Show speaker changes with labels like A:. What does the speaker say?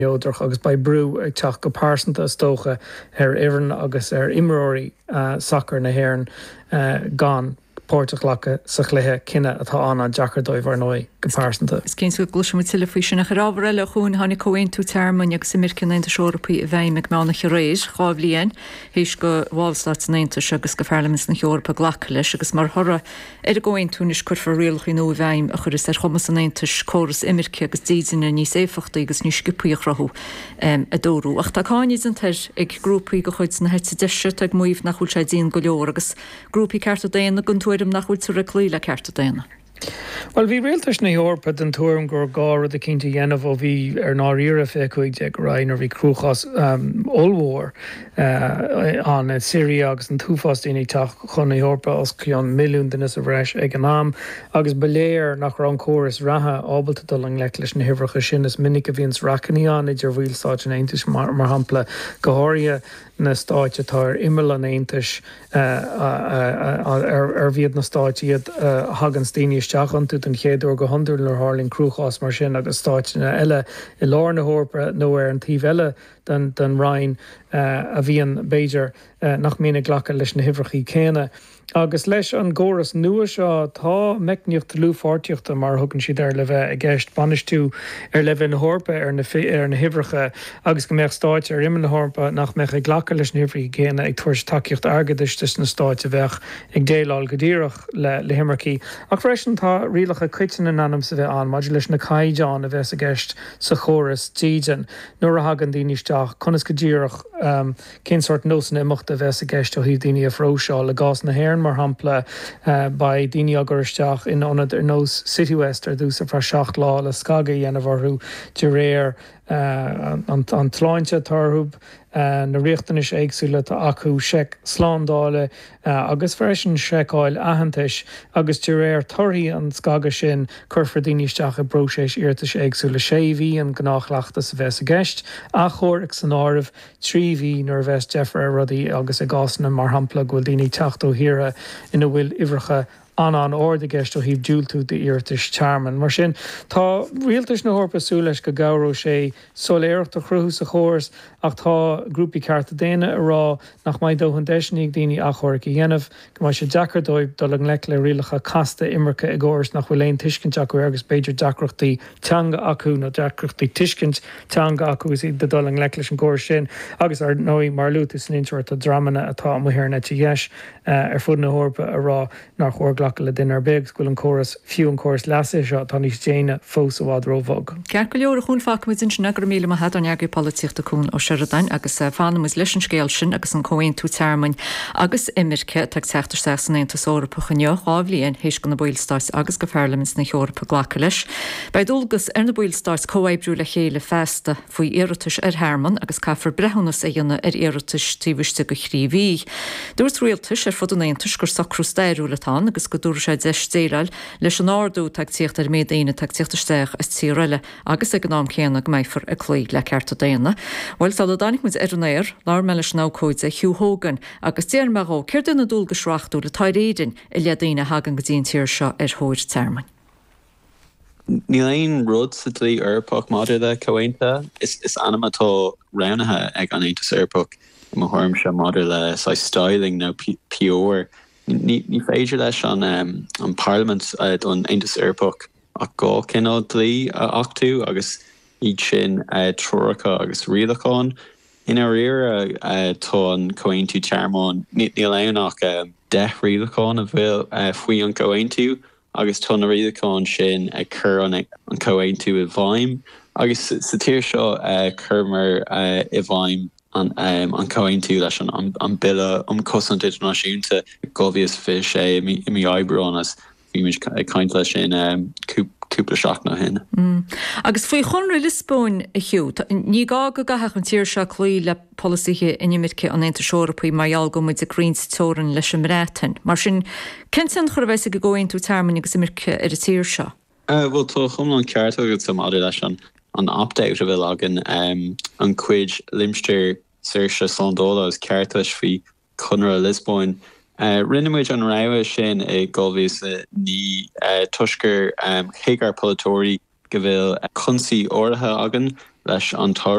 A: Jódroch agus ba brú ag teach go pásanta stócha ar ivan agus ar imróí soccer na hhéan gan Pórteach lecha sa chléthe cinenne atá anna Jackar dóibh ar nói go pásanta.
B: Is cén go sem tiile fao sinna rábhar le chun hána cohain tú termman ag sa mircin na seorpaí a bheith me mánach rééis chábhlíon hís go bháilstat naanta agus go fearlamas na Eorpa ghlacha leis agus mar thora ar a ggóin túnis chur réalchaí nó bheim a chur is ar chomas an naantas choras imirce agus díanna níos éfachta agus níos scipaíoch rathú a dóú. Ach tá cáiníos an teir ag grúpaí go chuid na heite deise ag muomh nach chuil sé díon go leor agus grúpaí ceart a déana gon nach bhfuil tú a clíile ceart a déana.
A: Well, bhí réaltas na Eorpa den túm gur gáir a cinnta dhéanamh ó bhí ar náíire fé chuig de rain ar bhí cruúchas óhór an Syria agus an túfástaí teach chun na Eorpa os chuan milliún duine a bhreis ag an am agus beléir nach ran choras ratha ábalta dolang le leis na hifracha sin is minic a bhíons racaníán idir bhílsáid an Aontais mar hampla goháirithe na stáit atá imime an Aontais ar bhíad na stáit iad hagan stíine Stachan tú an chéadú go 100 le hálinn cruúchás mar sin agus stáitna eile I lár na Eorpa nó ar an tíh eile den Rhein a bhíon Beiidir nach mína ghlacha leis na hifrachaí céine. Agus leis an ggóras nua seo tá meicneocht lúfáirteachta mar thugann siad ar le bheith a gceist banistú ar le bheith na Eorpa ar na hifracha agus go méid stáit ar imime na Eorpa nach meich ag ghlacha leis na hifrachaí céine ag tuairs takeíocht agadistas na stáit a bheith ag déáil go ddíireach le himmarcí. Ach freisin tá rialacha cuitin an anam sa bheith an maidir leis na caiideán a bheits a gceist sa choras tían nuair a hagan daoine isteach chunas go ddíireach cén sort nósan imachta a bheits a gceist ó hí daoine a phróseáil le gás na hhéan mar hampla ba daoine aguristeach in anad ar nós City West ar dús a fra 7 lá le scaga dhéanamharthú de réir an tláinte tarthúb na riachtanis éagsúla acu seic sláándáile agus freisin seiceáil ahantais agus de réir torthaí an scaga sin chur daoineisteach a broséis irtas éagsúla 6 bhí an gnáchleachta sa bheits a gceist a chóir ag san áibh 3 bhí nuair bheits Jeffrey rudaí agus a gásna mar hampla bhfuil daoine teachtó hire ina bhfuil ibhreacha an orda gceist ó híh dúiltú de irtas charman. Mar sin tá rialtas na Eorpa sú leis go gabhrú sé soléireacht a chrúthú sa chóras ach tá grúpaí cearta déine a rá nach maith dóhan deisinaigh daoine a chóircha dhéanamh go mai sé Jackar dóibh dul an lec le rialacha casta imirce i gcóras nach bhfuil éon tuiscint acu agus beidir deacreachtaí teanga acu nó deacreachtaí tuiscint teanga acu is de dul an lec leis an gcóras sin agus ar nóí mar lút is an intuairt a dramana atá muhéir na tíhéis ar fud na Eorpa a rá nach chóirglacha le duine ar beag scoil an choras fiú an choras leasa seo tá níos déine fós a bhád róbhog.
B: Cear go leor a chun fácmid sin na gur míle a head an neagaí políochta cún ó Sheridan agus fánamus leis an scéil sin agus an cóhain tú termmain agus imirce tag teachtar 16 Eorpa chunne chábhlíon hééis go na builstáis agus go fearlamins na Eorpa ghlacha leis. Bei dulgus ar na builstáis cóhaibbrú le chéile festa faoi iiritas ar Herman agus caafar brehannas a dhéanana ar iiritas tíbhuiste go chríomhí. Dúirt rialtas ar fud an Aontais gur sacrú stairúlatá agus go dúr sé de stéile leis an áardú tagtíocht ar médaine tagtíochtarsteach as tíile agus ag gnám chéanana go méifar a clí le ceart a déana. Bhil tá danig muid ar an éir lár me leis nácóide Hugh Hogan agus déar marró céir duna dúlgus reachtú le tairéidir i leadaine hagan go dtíon tíir seo ar thóir termmain.
C: Ní aon rud sa dlí Eorpach maidir le cohainte is animatá ranathe ag an Aontas Eorpach mo thuirm se maidir le sa styling nó pior. Ní féidir leis an Parliament don Aontas Eorpach a gá cinál dlí achtú agus iad sin troracha agus rialacháin. Ina réir tá an cohaintú tearmán ní leonach 10 rialacháin a bhfuil faoi an cohaintú agus tá na rialacháin sin chur an cohaintú i bhaim agus sa tíir seo chumar i bhaim an cohaintú leis an bille cosant idirnáisiúnta gohíos fi sé i mi ebrán as bhí mis caint lei sin cúpla seach na hin.
B: Agus faoi chunra Lisbón a hiú, ní gá go gathach an tíir se clí le políe inimirce an Aontas Eorpaí maiall go muid a Greenstoran leis an mrétain. Mar sin cin san churabhéis go ggóin tú termmain agus imirce ar a tíir seo?
C: Bhil tá chumlan ceart agus sam áidir leis an update a bhfuil agan an cuid limsteir saoirse slándóla as ceart leis faoi chunra Lisbón. Rinnemuid an raibh sin I gulbhís ní tuisgur chégar polytóí go bhfuil chunsaí ortha agan leis an